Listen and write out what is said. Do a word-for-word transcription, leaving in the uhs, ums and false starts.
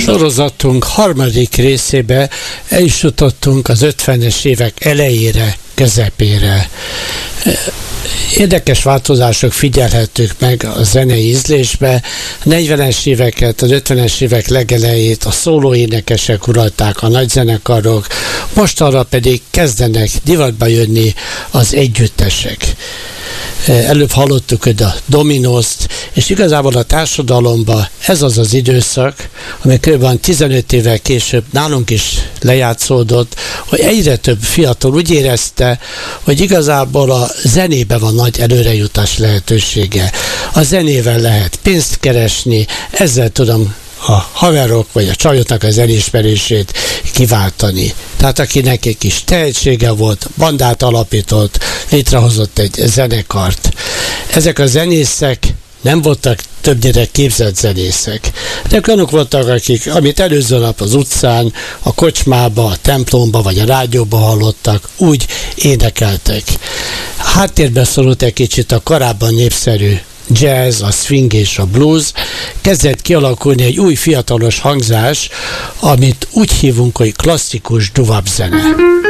Sorozatunk harmadik részébe el is jutottunk az ötvenes évek elejére, közepére. Érdekes változások figyelhetők meg a zenei ízlésbe. A negyvenes éveket, az ötvenes évek legelejét a szólóénekesek uralták, a nagyzenekarok, mostanra pedig kezdenek divatba jönni az együttesek. Előbb hallottuk, hogy a Dominoszt, és igazából a társadalomban ez az az időszak, ami kb. tizenöt évvel később nálunk is lejátszódott, hogy egyre több fiatal úgy érezte, hogy igazából a zenébe van nagy előrejutás lehetősége. A zenével lehet pénzt keresni, ezzel tudom a haverok vagy a csajoknak az elismerését kiváltani. Tehát akinek egy kis tehetsége volt, bandát alapított, létrehozott egy zenekart. Ezek a zenészek nem voltak többnyire képzett zenészek. De olyanok voltak, akik, amit előző nap az utcán, a kocsmába, a templomba vagy a rádióba hallottak, úgy énekeltek. Háttérbe szorult egy kicsit a korábban népszerű jazz, a swing és a blues, kezdett kialakulni egy új fiatalos hangzás, amit úgy hívunk, hogy klasszikus duvab zene.